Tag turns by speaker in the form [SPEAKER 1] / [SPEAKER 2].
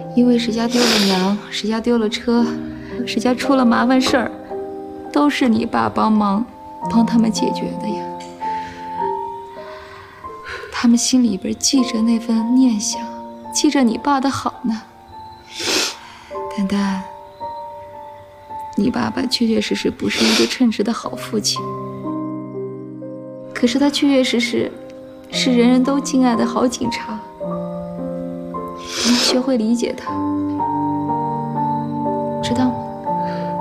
[SPEAKER 1] 因为谁家丢了娘，谁家丢了车，谁家出了麻烦事儿，都是你爸帮他们解决的呀。他们心里边记着那份念想，记着你爸的好呢。丹丹，你爸爸确确实实不是一个称职的好父亲，可是他确确实实是人人都敬爱的好警察。你要学会理解他，